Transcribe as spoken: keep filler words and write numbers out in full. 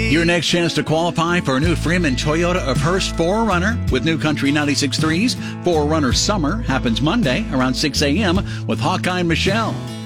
Your next chance to qualify for a new Freeman Toyota of Hearst four runner with New Country ninety-six point three's four runner Summer happens Monday around six a.m. with Hawkeye and Michelle.